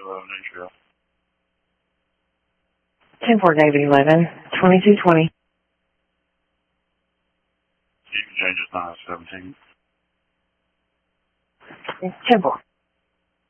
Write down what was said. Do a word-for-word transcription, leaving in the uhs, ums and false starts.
eleven H L. ten four David eleven, twenty-two twenty. You can change it to nine seventeen. ten four.